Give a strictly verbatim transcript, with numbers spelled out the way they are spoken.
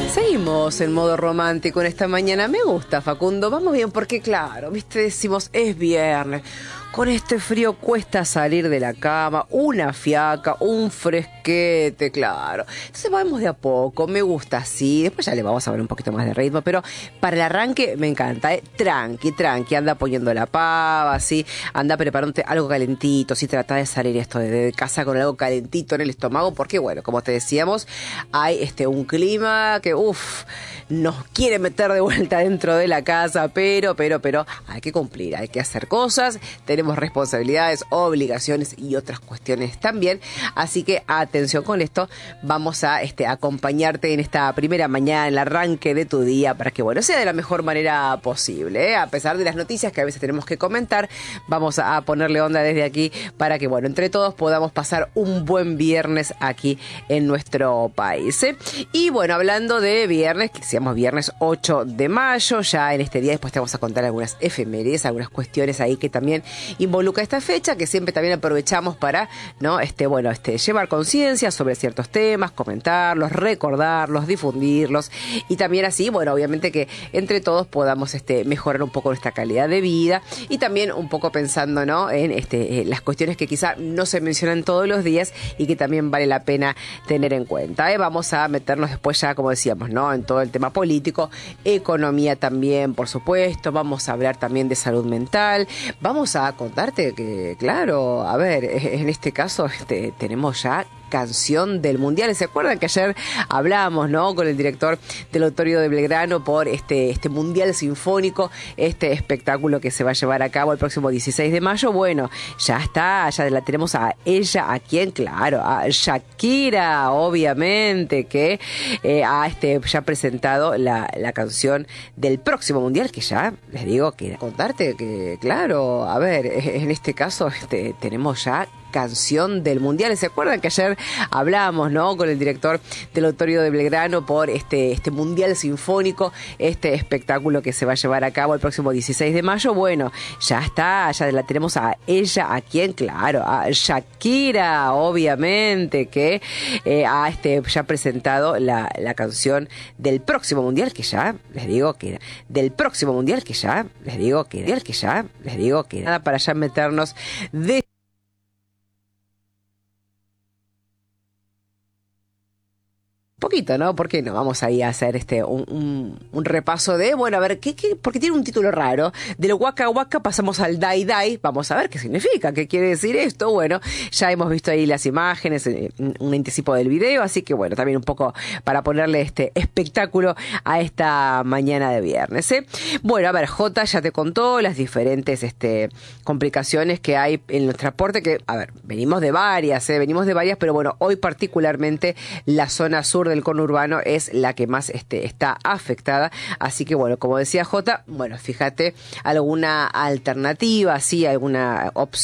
Seguimos en modo romántico en esta mañana. Me gusta, Facundo. Vamos bien porque, claro, viste, decimos, es viernes. Con este frío cuesta salir de la cama, una fiaca, un fresquete, claro. Entonces vamos de a poco, me gusta así. Después ya le vamos a ver un poquito más de ritmo, pero para el arranque me encanta, ¿eh? Tranqui, tranqui, anda poniendo la pava, así, anda preparándote algo calentito, si trata de salir esto de, de casa con algo calentito en el estómago, porque bueno, como te decíamos, hay este un clima que, uff, nos quiere meter de vuelta dentro de la casa, pero, pero, pero, hay que cumplir, hay que hacer cosas, tenemos responsabilidades, obligaciones y otras cuestiones también, así que atención con esto, vamos a este, acompañarte en esta primera mañana, el arranque de tu día, para que bueno, sea de la mejor manera posible, ¿eh? A pesar de las noticias que a veces tenemos que comentar, vamos a ponerle onda desde aquí, para que bueno, entre todos podamos pasar un buen viernes aquí en nuestro país, ¿eh? Y bueno, hablando de viernes, que decíamos viernes ocho de mayo, ya en este día después te vamos a contar algunas efemérides, algunas cuestiones ahí que también involucra esta fecha, que siempre también aprovechamos para, ¿no? Este, bueno, este, llevar conciencia sobre ciertos temas, comentarlos, recordarlos, difundirlos, y también así, bueno, obviamente que entre todos podamos este, mejorar un poco nuestra calidad de vida, y también un poco pensando, ¿no? En este, eh, las cuestiones que quizá no se mencionan todos los días y que también vale la pena tener en cuenta, ¿eh? Vamos a meternos después ya, como decíamos, ¿no? En todo el tema político, economía también, por supuesto, vamos a hablar también de salud mental, vamos a contarte que, claro, a ver, en este caso este, tenemos ya canción del Mundial. ¿Se acuerdan que ayer hablamos, ¿no? Con el director del Auditorio de Belgrano por este, este Mundial Sinfónico, este espectáculo que se va a llevar a cabo el próximo dieciséis de mayo? Bueno, ya está, ya la tenemos a ella, ¿a quién? Claro, a Shakira, obviamente, que eh, ha este, ya presentado la, la canción del próximo Mundial, que ya, les digo, que contarte que, claro, a ver, en este caso este, tenemos ya canción del Mundial. ¿Se acuerdan que ayer hablamos, ¿no? Con el director del Auditorio de Belgrano por este, este Mundial Sinfónico, este espectáculo que se va a llevar a cabo el próximo dieciséis de mayo? Bueno, ya está, ya la tenemos a ella, ¿a quién? Claro, a Shakira, obviamente, que eh, ha este, ya presentado la, la canción del próximo Mundial, que ya, les digo que del próximo Mundial, que ya, les digo que que ya, les digo que nada, para ya meternos de poquito, ¿no? ¿Por qué no? Vamos ahí a hacer este un, un, un repaso de, bueno, a ver, ¿qué, qué? Porque tiene un título raro. Del Waka Waka pasamos al Dai Dai. Vamos a ver qué significa, qué quiere decir esto. Bueno, ya hemos visto ahí las imágenes, un anticipo del video, así que bueno, también un poco para ponerle este espectáculo a esta mañana de viernes, ¿eh? Bueno, a ver, Jota ya te contó las diferentes este, complicaciones que hay en nuestro transporte, que, a ver, venimos de varias, ¿eh? Venimos de varias, pero bueno, hoy particularmente la zona sur del conurbano es la que más este, está afectada, así que bueno, como decía Jota, bueno, fíjate alguna alternativa, sí, alguna opción